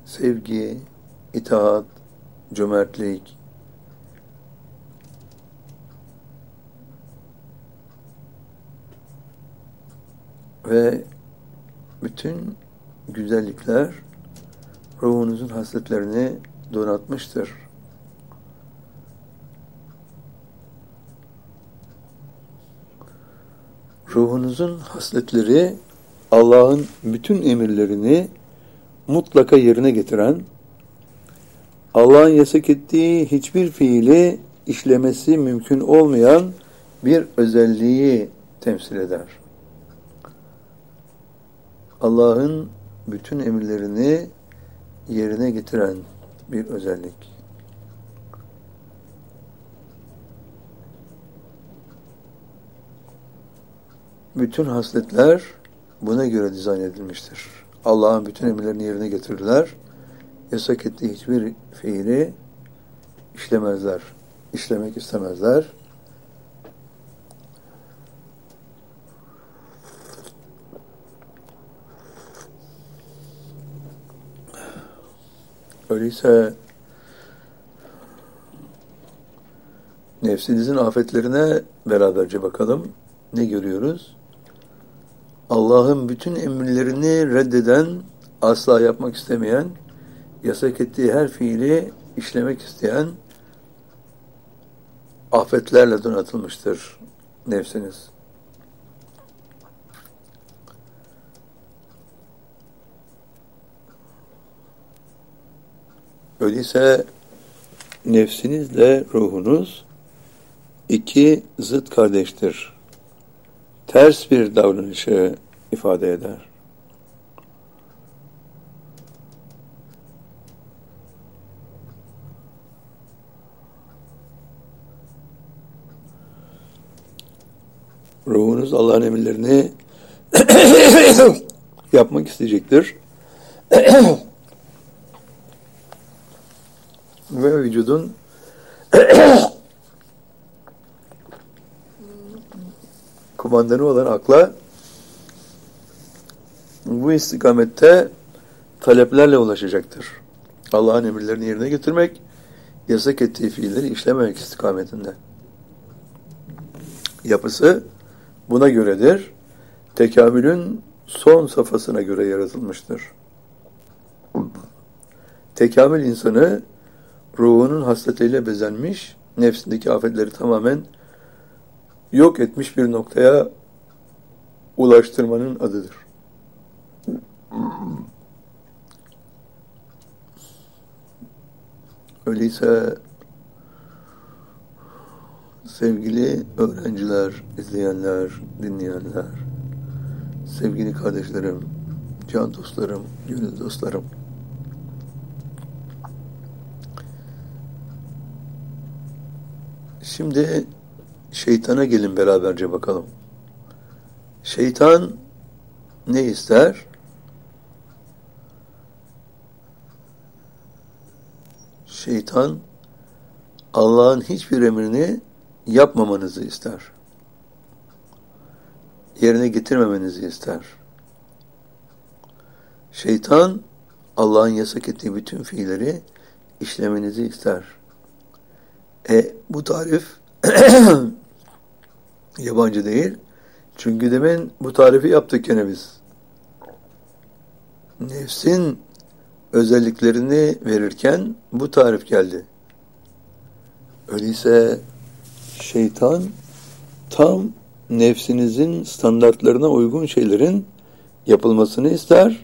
sevgi, itaat, cömertlik ve bütün güzellikler ruhunuzun hasletlerini donatmıştır. Ruhunuzun hasletleri Allah'ın bütün emirlerini mutlaka yerine getiren, Allah'ın yasak ettiği hiçbir fiili işlemesi mümkün olmayan bir özelliği temsil eder. Allah'ın bütün emirlerini yerine getiren bir özellik. Bütün hasletler buna göre dizayn edilmiştir. Allah'ın bütün emirlerini yerine getirirler. Yasak ettiği hiçbir fiili işlemezler. İşlemek istemezler. Öyleyse nefsinizin afetlerine beraberce bakalım. Ne görüyoruz? Allah'ın bütün emirlerini reddeden, asla yapmak istemeyen, yasak ettiği her fiili işlemek isteyen afetlerle donatılmıştır nefsiniz. Öyleyse nefsinizle ruhunuz iki zıt kardeştir. Ters bir davranışı ifade eder. Ruhunuz Allah'ın emirlerini yapmak isteyecektir. Ve vücudun kumandanı olan akla bu istikamette taleplerle ulaşacaktır. Allah'ın emirlerini yerine getirmek, yasak ettiği fiilleri işlememek istikametinde. Yapısı buna göredir. Tekamülün son safhasına göre yaratılmıştır. Tekamül insanı ruhunun hasletiyle bezenmiş, nefsindeki afetleri tamamen yok etmiş bir noktaya ulaştırmanın adıdır. Öyleyse sevgili öğrenciler, izleyenler, dinleyenler, sevgili kardeşlerim, can dostlarım, gönül dostlarım, şimdi şeytana gelin beraberce bakalım. Şeytan ne ister? Şeytan Allah'ın hiçbir emrini yapmamanızı ister. Yerine getirmemenizi ister. Şeytan Allah'ın yasak ettiği bütün fiilleri işlemenizi ister. Bu tarif yabancı değil. Çünkü demin bu tarifi yaptık gene biz. Nefsin özelliklerini verirken bu tarif geldi. Öyleyse şeytan tam nefsinizin standartlarına uygun şeylerin yapılmasını ister.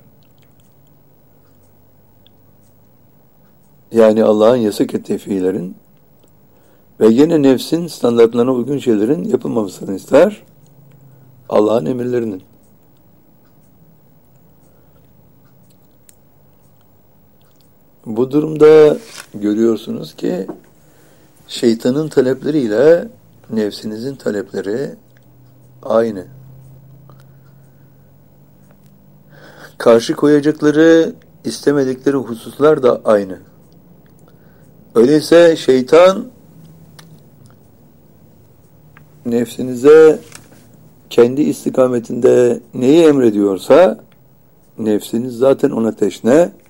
Yani Allah'ın yasak ettiği fiillerin ve yine nefsin standartlarına uygun şeylerin yapılmamasını ister. Allah'ın emirlerinin. Bu durumda görüyorsunuz ki şeytanın talepleriyle nefsinizin talepleri aynı. Karşı koyacakları, istemedikleri hususlar da aynı. Öyleyse şeytan nefsinize kendi istikametinde neyi emrediyorsa nefsiniz zaten ona teşne,